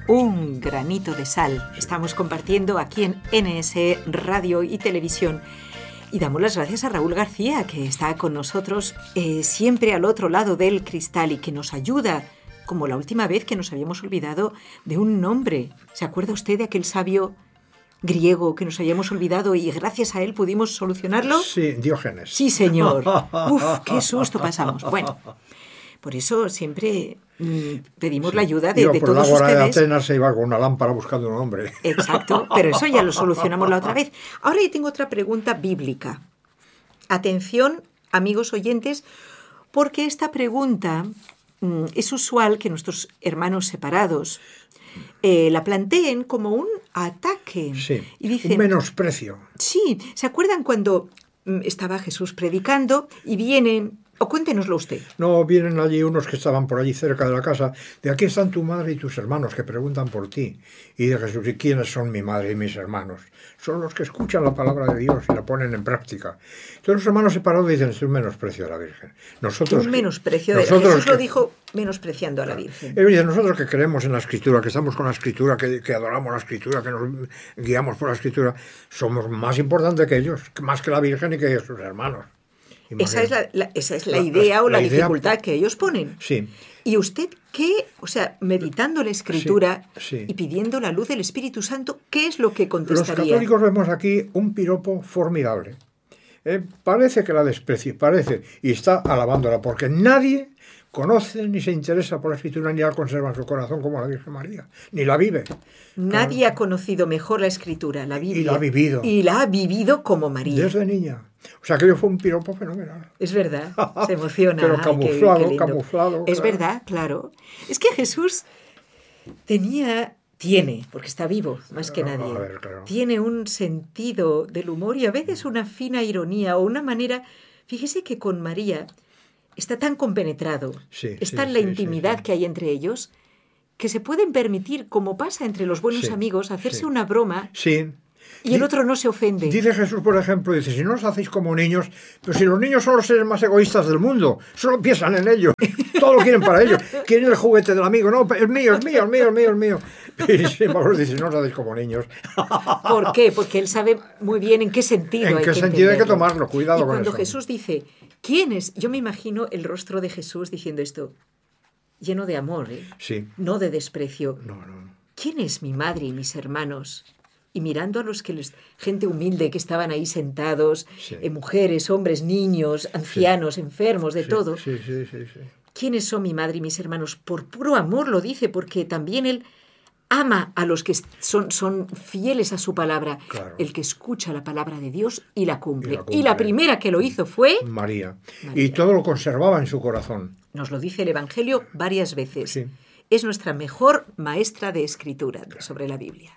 Un granito de sal. Estamos compartiendo aquí en NS Radio y Televisión. Y damos las gracias a Raúl García, que está con nosotros siempre al otro lado del cristal y que nos ayuda, como la última vez que nos habíamos olvidado de un nombre. ¿Se acuerda usted de aquel sabio griego que nos habíamos olvidado y gracias a él pudimos solucionarlo? Sí, Diógenes. Sí, señor. Uf, qué susto pasamos. Bueno, por eso siempre pedimos la ayuda de todos ustedes. Por la hora de Atenas se iba con una lámpara buscando un hombre. Exacto, pero eso ya lo solucionamos la otra vez. Ahora yo tengo otra pregunta bíblica. Atención, amigos oyentes, porque esta pregunta es usual que nuestros hermanos separados la planteen como un ataque. Sí, y dicen, un menosprecio. Sí, ¿se acuerdan cuando estaba Jesús predicando y vienen... O cuéntenoslo usted. No, vienen allí unos que estaban por allí cerca de la casa. De aquí están tu madre y tus hermanos que preguntan por ti. Y de Jesús, ¿y quiénes son mi madre y mis hermanos? Son los que escuchan la palabra de Dios y la ponen en práctica. Entonces los hermanos separados dicen, es un menosprecio a la Virgen. Nosotros un menosprecio de Jesús lo dijo menospreciando a la Virgen. Nosotros que creemos en la Escritura, que estamos con la Escritura, que adoramos la Escritura, que nos guiamos por la Escritura, somos más importantes que ellos, más que la Virgen y que sus hermanos. Esa es la idea o la dificultad que ellos ponen. Sí. ¿Y usted qué, o sea, meditando la Escritura sí. y pidiendo la luz del Espíritu Santo, qué es lo que contestaría? Los católicos vemos aquí un piropo formidable. Parece que la desprecie, parece, y está alabándola, porque nadie conoce ni se interesa por la Escritura ni la conserva en su corazón como la Virgen María, ni la vive. Nadie ha conocido mejor la Escritura, la Biblia. Y la ha vivido. Y la ha vivido como María. Desde niña. O sea, aquello fue un piropo fenomenal. Es verdad, se emociona. Pero camuflado, qué camuflado. Es verdad, claro. Es que Jesús tiene, porque está vivo, más que nadie, claro. Tiene un sentido del humor y a veces una fina ironía o una manera... Fíjese que con María está tan compenetrado, está en la intimidad que hay entre ellos, que se pueden permitir, como pasa entre los buenos amigos, hacerse una broma... Sí. Y el otro no se ofende. Dice Jesús, por ejemplo, dice, si no os hacéis como niños, pero si los niños son los seres más egoístas del mundo, solo piensan en ellos, todo lo quieren para ellos, quieren el juguete del amigo, no, es mío, es mío, es mío, es mío, es mío. Y sin embargo dice, no os hacéis como niños. ¿Por qué? Porque él sabe muy bien en qué sentido hay que En qué sentido hay que tomarlo, cuidado con eso. Y cuando Jesús dice, ¿quién es? Yo me imagino el rostro de Jesús diciendo esto, lleno de amor, Sí. No de desprecio. No. ¿Quién es mi madre y mis hermanos? Y mirando a los gente humilde que estaban ahí sentados, mujeres, hombres, niños, ancianos, enfermos, de todo. Sí. ¿Quiénes son mi madre y mis hermanos? Por puro amor lo dice, porque también él ama a los que son fieles a su palabra. Claro. El que escucha la palabra de Dios y la cumple. Y la primera que lo hizo fue... María. Y todo lo conservaba en su corazón. Nos lo dice el Evangelio varias veces. Sí. Es nuestra mejor maestra de escritura sobre la Biblia.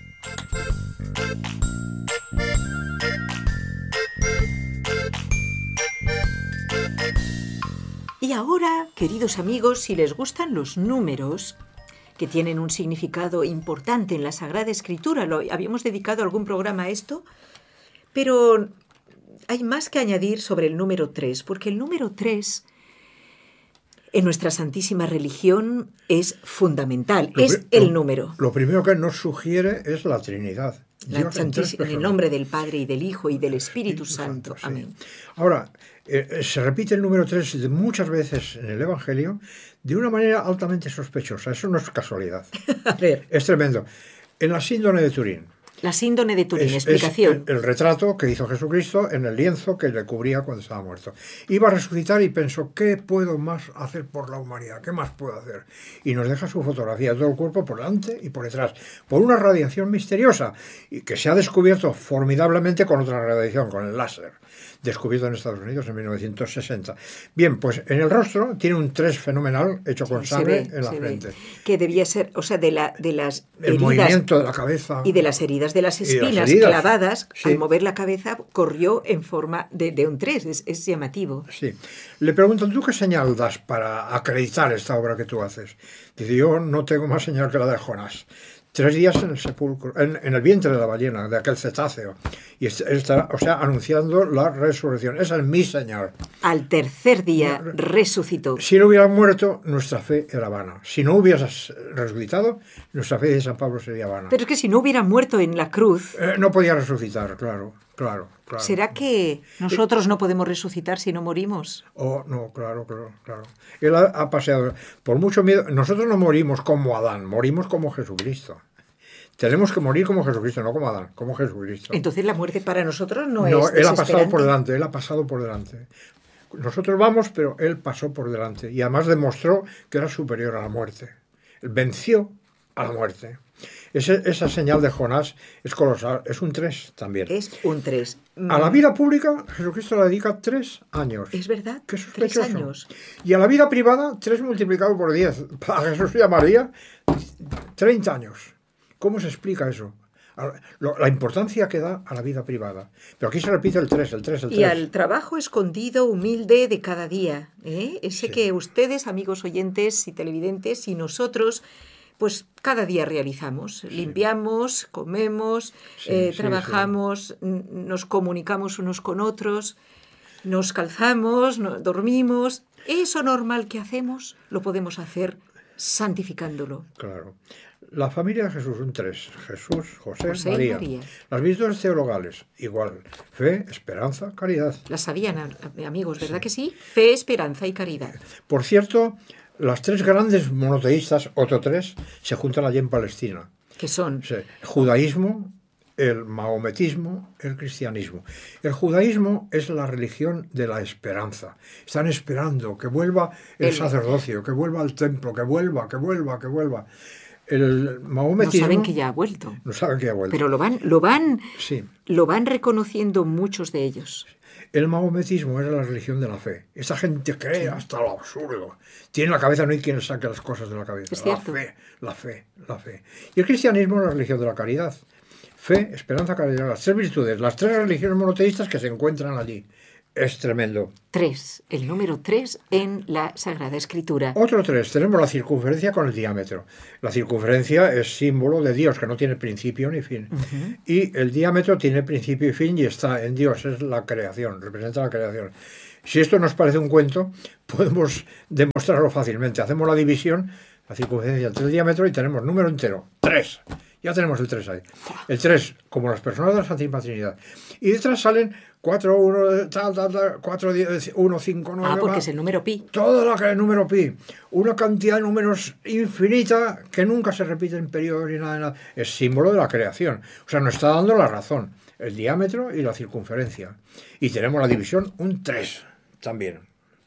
Y ahora, queridos amigos, si les gustan los números, que tienen un significado importante en la Sagrada Escritura, habíamos dedicado algún programa a esto, pero hay más que añadir sobre el número 3, porque el número 3 en nuestra santísima religión es fundamental, el número. Lo primero que nos sugiere es la Trinidad. En el nombre del Padre y del Hijo y del Espíritu Santo. Sí. Amén. Ahora, se repite el número 3 muchas veces en el Evangelio de una manera altamente sospechosa. Eso no es casualidad. A ver. Es tremendo. En la síndrome de Turín. La síndrome de Turín, explicación. Es el retrato que hizo Jesucristo en el lienzo que le cubría cuando estaba muerto. Iba a resucitar y pensó, ¿qué puedo más hacer por la humanidad? ¿Qué más puedo hacer? Y nos deja su fotografía de todo el cuerpo por delante y por detrás, por una radiación misteriosa, y que se ha descubierto formidablemente con otra radiación, con el láser, descubierto en Estados Unidos en 1960. Bien, pues en el rostro tiene un 3 fenomenal hecho con sangre en la frente. Que debía ser, o sea, de las heridas. El movimiento de la cabeza. Y de las heridas de las espinas clavadas, al mover la cabeza, corrió en forma de un 3. Es llamativo. Sí. Le preguntan, ¿tú qué señal das para acreditar esta obra que tú haces? Dice, yo no tengo más señal que la de Jonás. 3 días en el sepulcro, en el vientre de la ballena, de aquel cetáceo. Y está, o sea, anunciando la resurrección. Esa es mi señal. Al tercer día resucitó. Si no hubiera muerto, nuestra fe era vana. Si no hubieras resucitado, nuestra fe de San Pablo sería vana. Pero es que si no hubiera muerto en la cruz... No podía resucitar, claro. ¿Será que nosotros no podemos resucitar si no morimos? Oh, no, claro. Él ha paseado por mucho miedo. Nosotros no morimos como Adán, morimos como Jesucristo. Tenemos que morir como Jesucristo, no como Adán, como Jesucristo. Entonces la muerte para nosotros no es No, él ha pasado por delante, Nosotros vamos, pero él pasó por delante. Y además demostró que era superior a la muerte. Él venció a la muerte. Esa señal de Jonás es colosal, es un 3 también. Es un 3. A la vida pública Jesucristo le dedica 3 años. Es verdad, Qué sospechoso. 3 años. Y a la vida privada 3 multiplicado por 10. Para Jesús y a María 30 años. ¿Cómo se explica eso? La importancia que da a la vida privada. Pero aquí se repite el 3. Y al trabajo escondido, humilde de cada día. Ese que ustedes, amigos oyentes y televidentes, y nosotros... pues cada día realizamos, limpiamos, comemos, trabajamos, nos comunicamos unos con otros, nos calzamos, dormimos. Eso normal que hacemos lo podemos hacer santificándolo. Claro. La familia de Jesús, un 3. Jesús, José y María. Las virtudes teologales, igual. Fe, esperanza, caridad. Las sabían, amigos, ¿verdad que sí? Fe, esperanza y caridad. Por cierto... Las 3 grandes monoteístas, otro 3, se juntan allí en Palestina. ¿Qué son? Sí, judaísmo, el mahometismo, el cristianismo. El judaísmo es la religión de la esperanza. Están esperando que vuelva el sacerdocio, que vuelva al templo, que vuelva. El mahometismo... No saben que ya ha vuelto. No saben que ya ha vuelto. Pero lo van reconociendo muchos de ellos. El mahometismo era la religión de la fe. Esa gente cree hasta lo absurdo. Tiene la cabeza, no hay quien le saque las cosas de la cabeza. Es cierto. La fe. Y el cristianismo es la religión de la caridad. Fe, esperanza, caridad. Las 3 virtudes, las 3 religiones monoteístas que se encuentran allí. Es tremendo. 3, el número 3 en la Sagrada Escritura. Otro 3, tenemos la circunferencia con el diámetro. La circunferencia es símbolo de Dios, que no tiene principio ni fin. Y el diámetro tiene principio y fin y está en Dios, es la creación, representa la creación. Si esto nos parece un cuento, podemos demostrarlo fácilmente. Hacemos la división, la circunferencia entre el diámetro y tenemos número entero, 3. Ya tenemos el 3 ahí. El 3, como las personas de la Santísima Trinidad. Y detrás salen 4, 1, 4, 10, 1, 5, 9... porque es el número pi. Todo el número pi. Una cantidad de números infinita que nunca se repite en periodos ni nada. Es símbolo de la creación. O sea, nos está dando la razón. El diámetro y la circunferencia. Y tenemos la división, un 3 también.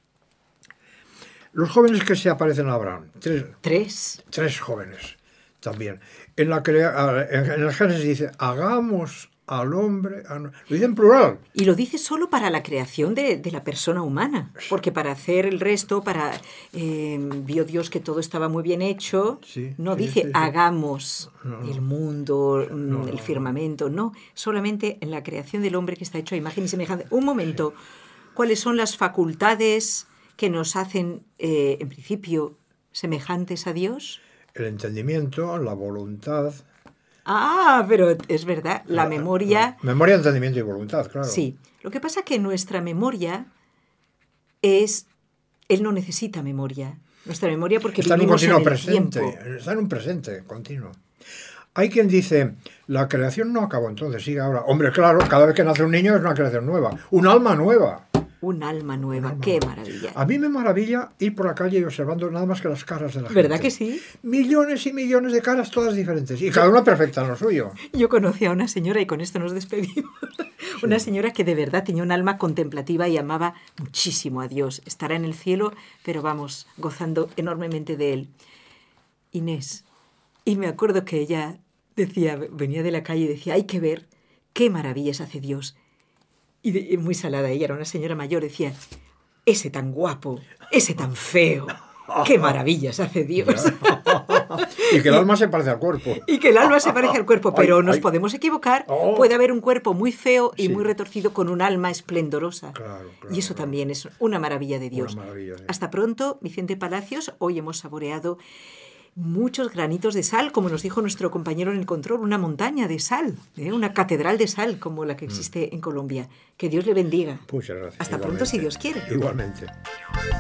Los jóvenes que se aparecen a Abraham. 3 jóvenes también. En el Génesis dice, hagamos al hombre... Lo dice en plural. Y lo dice solo para la creación de la persona humana. Porque para hacer el resto, vio Dios que todo estaba muy bien hecho. No dice hagamos el mundo, el firmamento. No, solamente en la creación del hombre que está hecho a imagen y semejanza. Un momento, ¿cuáles son las facultades que nos hacen, en principio, semejantes a Dios? El entendimiento, la voluntad. Pero es verdad, la memoria... Memoria, entendimiento y voluntad, claro. Sí, lo que pasa es que nuestra memoria es... Él no necesita memoria. Nuestra memoria porque está vivimos en un el presente, tiempo. Está en un presente continuo. Hay quien dice, la creación no acabó entonces, sigue ahora. Hombre, claro, cada vez que nace un niño es una creación nueva, un alma nueva. Un alma nueva, qué maravilla. A mí me maravilla ir por la calle y observando nada más que las caras de la gente. ¿Verdad que sí? Millones y millones de caras, todas diferentes. Y cada una perfecta en lo suyo. Yo conocí a una señora, y con esto nos despedimos, una señora que de verdad tenía un alma contemplativa y amaba muchísimo a Dios. Estará en el cielo, pero vamos, gozando enormemente de él. Inés. Y me acuerdo que ella venía de la calle y decía, hay que ver qué maravillas hace Dios. Y muy salada, ella era una señora mayor, decía, ese tan guapo, ese tan feo, qué maravillas hace Dios. Y que el alma se parece al cuerpo. Y que el alma se parece al cuerpo, pero nos podemos equivocar. Puede haber un cuerpo muy feo y muy retorcido con un alma esplendorosa. Claro, y eso también es una maravilla de Dios. Una maravilla, sí. Hasta pronto, Vicente Palacios. Hoy hemos saboreado muchos granitos de sal, como nos dijo nuestro compañero en el control, una montaña de sal, una catedral de sal como la que existe en Colombia. Que Dios le bendiga. Muchas gracias. Hasta pronto, si Dios quiere. Igualmente.